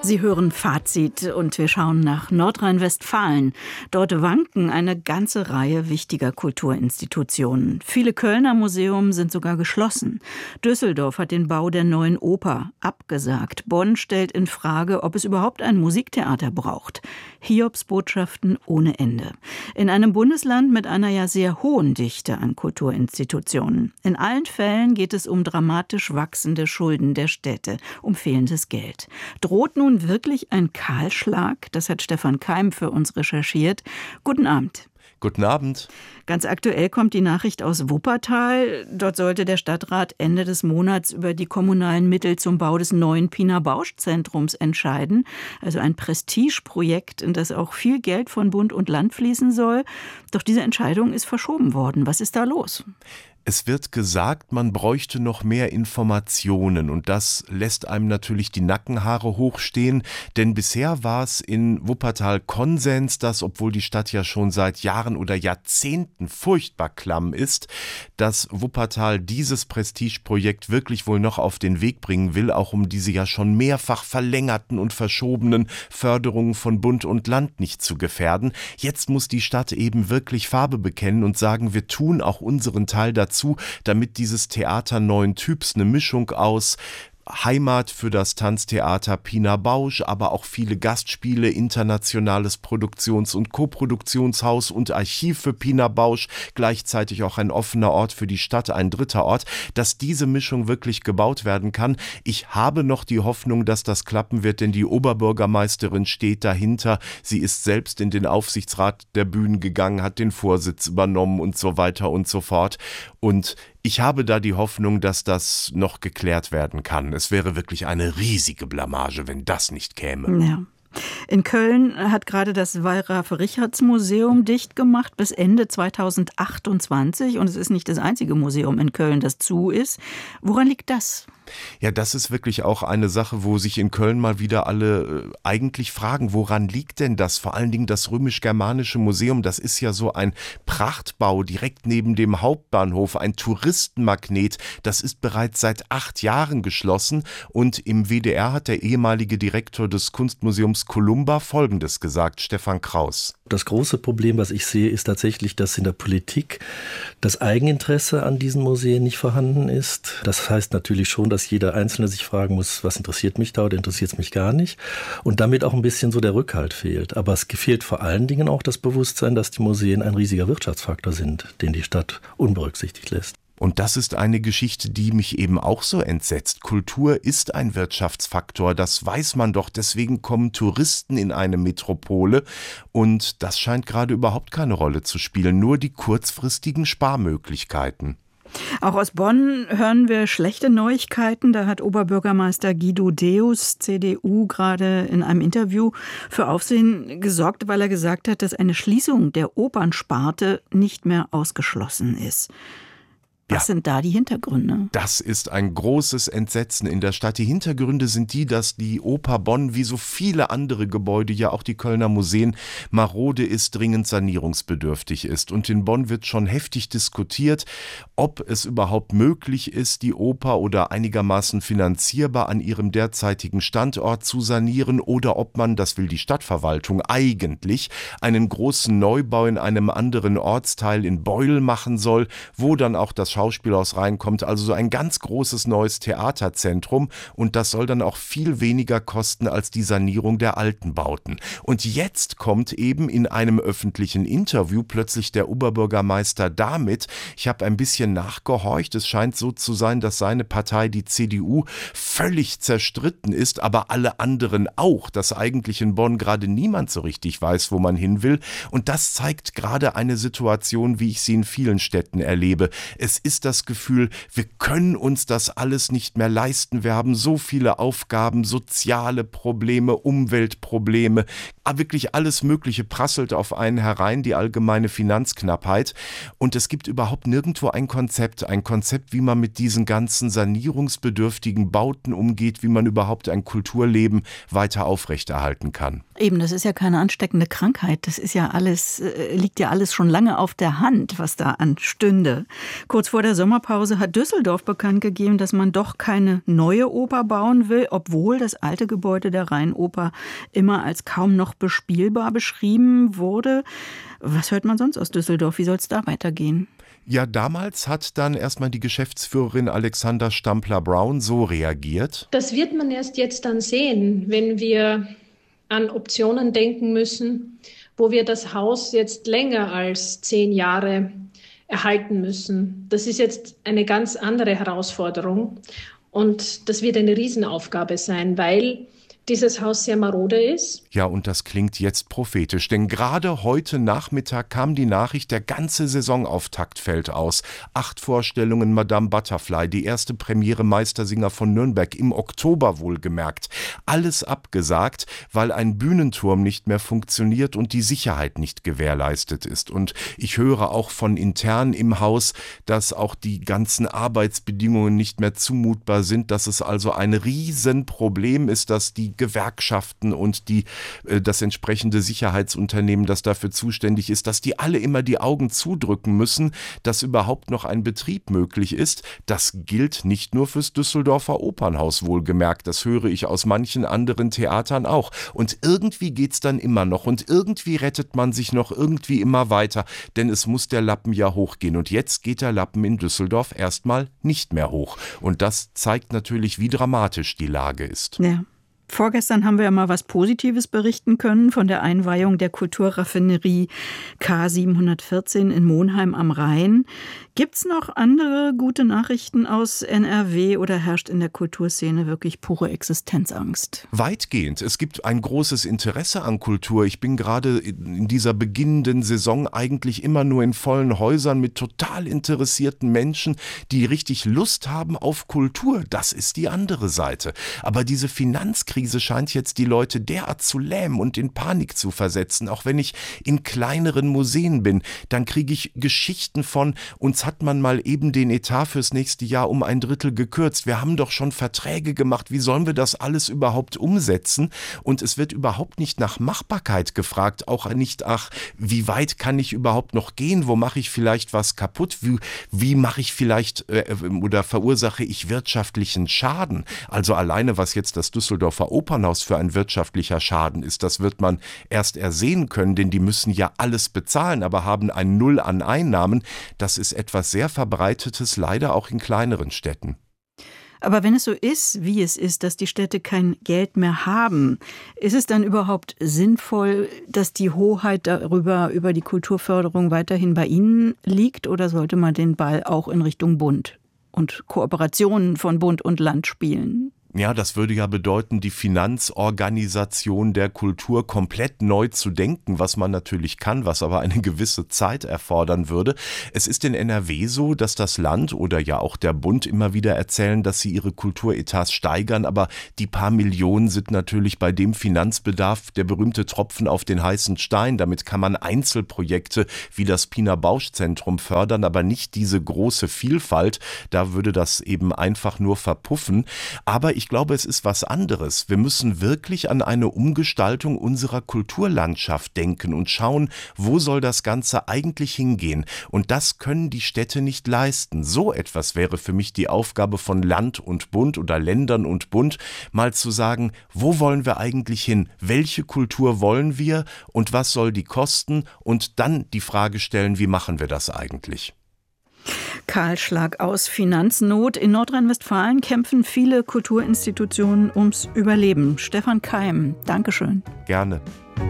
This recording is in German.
Sie hören Fazit und wir schauen nach Nordrhein-Westfalen. Dort wanken eine ganze Reihe wichtiger Kulturinstitutionen. Viele Kölner Museen sind sogar geschlossen. Düsseldorf hat den Bau der neuen Oper abgesagt. Bonn stellt in Frage, ob es überhaupt ein Musiktheater braucht. Hiobsbotschaften ohne Ende. In einem Bundesland mit einer ja sehr hohen Dichte an Kulturinstitutionen. In allen Fällen geht es um dramatisch wachsende Schulden der Städte, um fehlendes Geld. Droht nun wirklich ein Kahlschlag? Das hat Stefan Keim für uns recherchiert. Guten Abend. Guten Abend. Ganz aktuell kommt die Nachricht aus Wuppertal. Dort sollte der Stadtrat Ende des Monats über die kommunalen Mittel zum Bau des neuen Pina-Bausch-Zentrums entscheiden. Also ein Prestigeprojekt, in das auch viel Geld von Bund und Land fließen soll. Doch diese Entscheidung ist verschoben worden. Was ist da los? Es wird gesagt, man bräuchte noch mehr Informationen und das lässt einem natürlich die Nackenhaare hochstehen, denn bisher war es in Wuppertal Konsens, dass, obwohl die Stadt ja schon seit Jahren oder Jahrzehnten furchtbar klamm ist, dass Wuppertal dieses Prestigeprojekt wirklich wohl noch auf den Weg bringen will, auch um diese ja schon mehrfach verlängerten und verschobenen Förderungen von Bund und Land nicht zu gefährden. Jetzt muss die Stadt eben wirklich Farbe bekennen und sagen, wir tun auch unseren Teil dazu, damit dieses Theater neuen Typs, eine Mischung aus Heimat für das Tanztheater Pina Bausch, aber auch viele Gastspiele, internationales Produktions- und Koproduktionshaus und Archiv für Pina Bausch, gleichzeitig auch ein offener Ort für die Stadt, ein dritter Ort, dass diese Mischung wirklich gebaut werden kann. Ich habe noch die Hoffnung, dass das klappen wird, denn die Oberbürgermeisterin steht dahinter. Sie ist selbst in den Aufsichtsrat der Bühnen gegangen, hat den Vorsitz übernommen und so weiter und so fort. Und ich habe da die Hoffnung, dass das noch geklärt werden kann. Es wäre wirklich eine riesige Blamage, wenn das nicht käme. Ja. In Köln hat gerade das Wallraf-Richartz-Museum dicht gemacht bis Ende 2028. Und es ist nicht das einzige Museum in Köln, das zu ist. Woran liegt das? Ja, das ist wirklich auch eine Sache, wo sich in Köln mal wieder alle eigentlich fragen, woran liegt denn das? Vor allen Dingen das Römisch-Germanische Museum, das ist ja so ein Prachtbau direkt neben dem Hauptbahnhof, ein Touristenmagnet. Das ist bereits seit 8 Jahren geschlossen und im WDR hat der ehemalige Direktor des Kunstmuseums Columba Folgendes gesagt, Stefan Kraus. Das große Problem, was ich sehe, ist tatsächlich, dass in der Politik das Eigeninteresse an diesen Museen nicht vorhanden ist. Das heißt natürlich schon, dass jeder Einzelne sich fragen muss, was interessiert mich da oder interessiert es mich gar nicht. Und damit auch ein bisschen so der Rückhalt fehlt. Aber es fehlt vor allen Dingen auch das Bewusstsein, dass die Museen ein riesiger Wirtschaftsfaktor sind, den die Stadt unberücksichtigt lässt. Und das ist eine Geschichte, die mich eben auch so entsetzt. Kultur ist ein Wirtschaftsfaktor, das weiß man doch. Deswegen kommen Touristen in eine Metropole und das scheint gerade überhaupt keine Rolle zu spielen. Nur die kurzfristigen Sparmöglichkeiten. Auch aus Bonn hören wir schlechte Neuigkeiten. Da hat Oberbürgermeister Guido Deus, CDU, gerade in einem Interview für Aufsehen gesorgt, weil er gesagt hat, dass eine Schließung der Opernsparte nicht mehr ausgeschlossen ist. Was sind da die Hintergründe? Das ist ein großes Entsetzen in der Stadt. Die Hintergründe sind die, dass die Oper Bonn wie so viele andere Gebäude, ja auch die Kölner Museen, marode ist, dringend sanierungsbedürftig ist. Und in Bonn wird schon heftig diskutiert, ob es überhaupt möglich ist, die Oper oder einigermaßen finanzierbar an ihrem derzeitigen Standort zu sanieren oder ob man, das will die Stadtverwaltung eigentlich, einen großen Neubau in einem anderen Ortsteil in Beuel machen soll, wo dann auch das Schauspielhaus reinkommt, also so ein ganz großes neues Theaterzentrum und das soll dann auch viel weniger kosten als die Sanierung der alten Bauten. Und jetzt kommt eben in einem öffentlichen Interview plötzlich der Oberbürgermeister damit, ich habe ein bisschen nachgehorcht, es scheint so zu sein, dass seine Partei, die CDU, völlig zerstritten ist, aber alle anderen auch, dass eigentlich in Bonn gerade niemand so richtig weiß, wo man hin will und das zeigt gerade eine Situation, wie ich sie in vielen Städten erlebe. Es ist das Gefühl, wir können uns das alles nicht mehr leisten. Wir haben so viele Aufgaben, soziale Probleme, Umweltprobleme. wirklich alles Mögliche prasselt auf einen herein, die allgemeine Finanzknappheit. Und es gibt überhaupt nirgendwo ein Konzept, wie man mit diesen ganzen sanierungsbedürftigen Bauten umgeht, wie man überhaupt ein Kulturleben weiter aufrechterhalten kann. Eben, das ist ja keine ansteckende Krankheit. Das ist ja alles, liegt ja alles schon lange auf der Hand, was da anstünde. Kurz vor der Sommerpause hat Düsseldorf bekannt gegeben, dass man doch keine neue Oper bauen will, obwohl das alte Gebäude der Rheinoper immer als kaum noch bespielbar beschrieben wurde. Was hört man sonst aus Düsseldorf? Wie soll es da weitergehen? Ja, damals hat dann erstmal die Geschäftsführerin Alexandra Stampler-Brown so reagiert. Das wird man erst jetzt dann sehen, wenn wir an Optionen denken müssen, wo wir das Haus jetzt länger als 10 Jahre erhalten müssen. Das ist jetzt eine ganz andere Herausforderung und das wird eine Riesenaufgabe sein, weil dieses Haus sehr marode ist. Ja, und das klingt jetzt prophetisch, denn gerade heute Nachmittag kam die Nachricht, der ganze Saisonauftakt fällt aus. 8 Vorstellungen Madame Butterfly, die erste Premiere Meistersinger von Nürnberg, im Oktober wohlgemerkt. Alles abgesagt, weil ein Bühnenturm nicht mehr funktioniert und die Sicherheit nicht gewährleistet ist. Und ich höre auch von intern im Haus, dass auch die ganzen Arbeitsbedingungen nicht mehr zumutbar sind, dass es also ein Riesenproblem ist, dass die Gewerkschaften und das entsprechende Sicherheitsunternehmen, das dafür zuständig ist, dass die alle immer die Augen zudrücken müssen, dass überhaupt noch ein Betrieb möglich ist. Das gilt nicht nur fürs Düsseldorfer Opernhaus wohlgemerkt, das höre ich aus manchen anderen Theatern auch. Und irgendwie geht's dann immer noch und irgendwie rettet man sich noch irgendwie immer weiter, denn es muss der Lappen ja hochgehen. Und jetzt geht der Lappen in Düsseldorf erstmal nicht mehr hoch. Und das zeigt natürlich, wie dramatisch die Lage ist. Ja. Vorgestern haben wir ja mal was Positives berichten können von der Einweihung der Kulturraffinerie K714 in Monheim am Rhein. Gibt's noch andere gute Nachrichten aus NRW oder herrscht in der Kulturszene wirklich pure Existenzangst? Weitgehend. Es gibt ein großes Interesse an Kultur. Ich bin gerade in dieser beginnenden Saison eigentlich immer nur in vollen Häusern mit total interessierten Menschen, die richtig Lust haben auf Kultur. Das ist die andere Seite. Aber diese Finanzkrise scheint jetzt die Leute derart zu lähmen und in Panik zu versetzen. Auch wenn ich in kleineren Museen bin, dann kriege ich Geschichten von, uns hat man mal eben den Etat fürs nächste Jahr um 1/3 gekürzt. Wir haben doch schon Verträge gemacht. Wie sollen wir das alles überhaupt umsetzen? Und es wird überhaupt nicht nach Machbarkeit gefragt. Auch nicht, wie weit kann ich überhaupt noch gehen? Wo mache ich vielleicht was kaputt? Wie mache ich vielleicht oder verursache ich wirtschaftlichen Schaden? Also alleine, was jetzt das Düsseldorfer Opernhaus für ein wirtschaftlicher Schaden ist, das wird man erst ersehen können, denn die müssen ja alles bezahlen, aber haben ein Null an Einnahmen. Das ist etwas sehr Verbreitetes, leider auch in kleineren Städten. Aber wenn es so ist, wie es ist, dass die Städte kein Geld mehr haben, ist es dann überhaupt sinnvoll, dass die Hoheit über die Kulturförderung weiterhin bei Ihnen liegt, oder sollte man den Ball auch in Richtung Bund und Kooperationen von Bund und Land spielen? Ja, das würde ja bedeuten, die Finanzorganisation der Kultur komplett neu zu denken, was man natürlich kann, was aber eine gewisse Zeit erfordern würde. Es ist in NRW so, dass das Land oder ja auch der Bund immer wieder erzählen, dass sie ihre Kulturetats steigern, aber die paar Millionen sind natürlich bei dem Finanzbedarf der berühmte Tropfen auf den heißen Stein. Damit kann man Einzelprojekte wie das Pina Bausch Zentrum fördern, aber nicht diese große Vielfalt. Da würde das eben einfach nur verpuffen. Aber ich glaube, es ist was anderes. Wir müssen wirklich an eine Umgestaltung unserer Kulturlandschaft denken und schauen, wo soll das Ganze eigentlich hingehen. Und das können die Städte nicht leisten. So etwas wäre für mich die Aufgabe von Land und Bund oder Ländern und Bund, mal zu sagen, wo wollen wir eigentlich hin? Welche Kultur wollen wir und was soll die kosten? Und dann die Frage stellen, wie machen wir das eigentlich? Kahlschlag aus Finanznot. In Nordrhein-Westfalen kämpfen viele Kulturinstitutionen ums Überleben. Stefan Keim, Dankeschön. Gerne.